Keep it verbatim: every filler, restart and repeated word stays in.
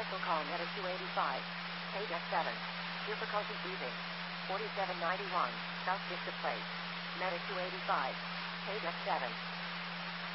Cancel call Meta two eighty-five. Page F seven. Difficulty breathing. forty-seven ninety-one. South Vista Place. Meta two eighty-five. Page F seven.